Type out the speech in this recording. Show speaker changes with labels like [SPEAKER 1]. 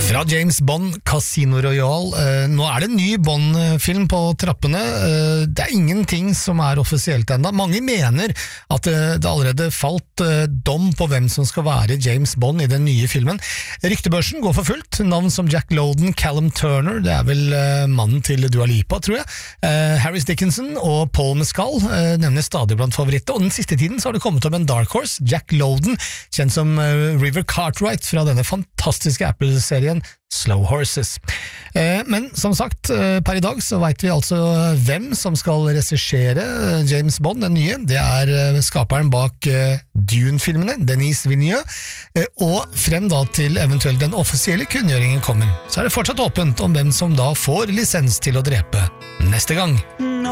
[SPEAKER 1] Fra James Bond, Casino Royale. Nå det en ny Bond-film på trappene. Det ingenting som offisielt enda. Mange mener at det allerede falt dom på hvem som skal være James Bond i den nye filmen. Ryktebørsen går for fullt. Navn som Jack Lowden, Callum Turner, det vel mannen til Dua Lipa, tror jeg. Harris Dickinson og Paul Mescal nevner stadig blant favoritter. Og den siste tiden så har det kommet opp en dark horse, Jack Lowden, kjent som River Cartwright fra denne fantastiske Apple-serien Slow Horses. Men som sagt, per i dag så vet vi altså hvem som skal regissere James Bond, den nye. Det skaperen bak Dune-filmene, Denis Villeneuve, og frem da til eventuelt den offisielle kunngjøringen kommer. Så det fortsatt åpent om hvem som da får lisens til å drepe neste gang.